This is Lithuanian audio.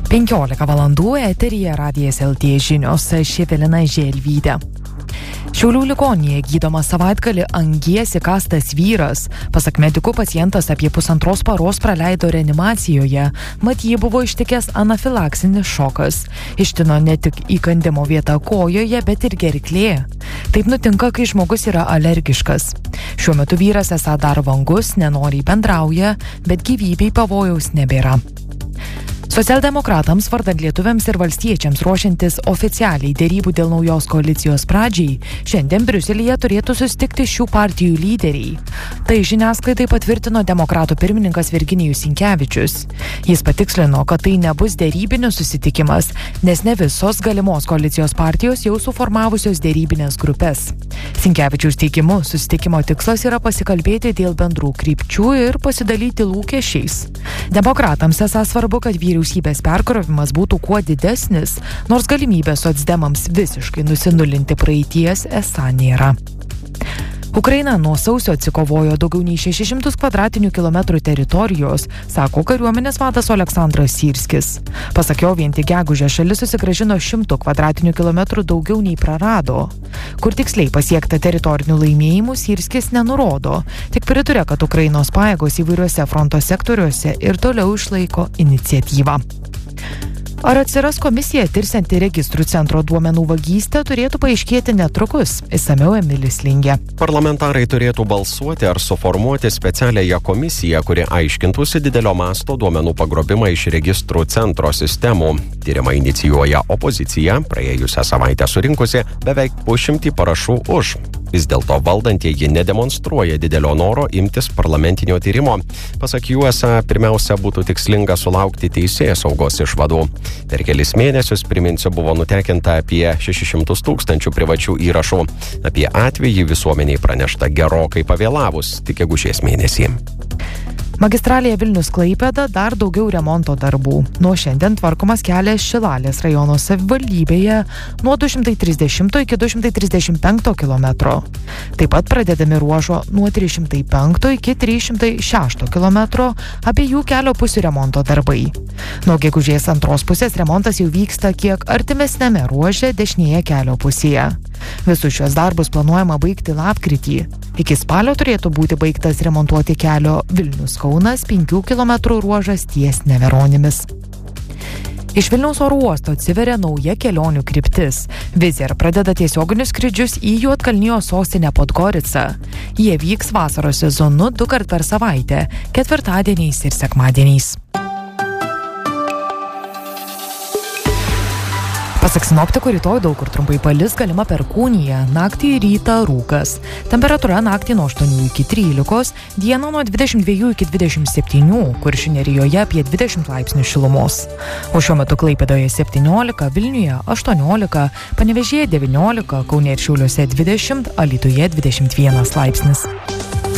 15 valandų eteryje Radijas LT žinios, aš Evelina Želvytė. Šiaulių ligoninėje gydomas savaitgalį angies įkastas vyras. Pasak medikų, pacientas apie 1,5 paros praleido reanimacijoje, mat jį buvo ištikęs anafilaksinis šokas. Ištino ne tik įkandimo vieta kojoje, bet ir gerklė. Taip nutinka, kai žmogus yra alergiškas. Šiuo metu vyras esą dar vangus, nenoriai bendrauja, bet gyvybei pavojaus nebėra. Socialdemokratams, vardant lietuviams ir valstiečiams ruošiantis oficialiai dėrybų dėl naujos koalicijos pradžiai, šiandien Briuselyje turėtų susitikti šių partijų lyderiai. Tai žiniasklaidai patvirtino demokratų pirmininkas Virginijus Sinkevičius. Jis patikslino, kad tai nebus dėrybinis susitikimas, nes ne visos galimos koalicijos partijos jau suformavusios dėrybinės grupės. Sinkevičiaus teigimu, susitikimo tikslas yra pasikalbėti dėl bendrų krypčių ir pasidalyti lūkesčiais. Demokratams esą svarbu, kad vyriausybės perkrovimas būtų kuo didesnis, nors galimybė socdemams visiškai nusinulinti praeities esą nėra. Ukraina nuo sausio atsikovojo daugiau nei 600 kvadratinių kilometrų teritorijos, sako kariuomenės vadas Oleksandras Syrskis. Pasak jo, vien tik gegužę šalis susigrąžino 100 kvadratinių kilometrų daugiau nei prarado. Kur tiksliai pasiekta teritorinių laimėjimų, Syrskis nenurodo, tik priduria, kad Ukrainos pajėgos įvairiuose fronto sektoriuose ir toliau išlaiko iniciatyvą. Ar atsiras komisija tirsianti registrų centro duomenų vagystę, turėtų paaiškėti netrukus, išsamiau Emilis Lingė. Parlamentarai turėtų balsuoti ar suformuoti specialiąją komisiją, kuri aiškintųsi didelio masto duomenų pagrobimą iš registrų centro sistemų. Tyrimą inicijuoja opozicija, praėjusią savaitę surinkusi beveik 100 parašų už. Vis dėlto valdantieji nedemonstruoja didelio noro imtis parlamentinio tyrimo. Pasak jų, esą pirmiausia būtų tikslinga sulaukti teisėsaugos išvadų. Per kelis mėnesius, priminsiu, buvo nutekinta apie 600 000 privačių įrašų. Apie atvejį visuomeniai pranešta gerokai pavėlavus, tik gegužės mėnesį. Magistralėje Vilnius-Klaipėda dar daugiau remonto darbų. Nuo šiandien tvarkomas kelias Šilalės rajono savivaldybėje nuo 230 iki 235 km. Taip pat pradedami ruožo nuo 305 iki 306 km abiejų kelio pusių remonto darbai. Nuo gegužės antros pusės remontas jau vyksta kiek artimesnėme ruože dešinėje kelio pusėje. Visus šios darbus planuojama baigti lapkritį. Iki spalio turėtų būti baigtas remontuoti kelio Vilnius-Kaunas 5 km ruožas ties Neveronimis. Iš Vilniaus oro uosto atsiveria nauja kelionių kryptis. Wizz Air pradeda tiesioginius skrydžius į Juodkalnijos sostinę Podgoricą. Jie vyks vasaros sezonu 2 kart per savaitę, ketvirtadieniais ir sekmadieniais. Pasak sinoptikų, rytoj daug kur trumpai palis, galima perkūnija, naktį rytą rūkas. Temperatūra naktį nuo 8 iki 13, dieną nuo 22 iki 27, Kuršių nerijoje apie 20 laipsnių šilumos. O šiuo metu Klaipėdoje 17, Vilniuje 18, Panevėžyje 19, Kaune ir Šiauliuose 20, Alytuje 21 laipsnis.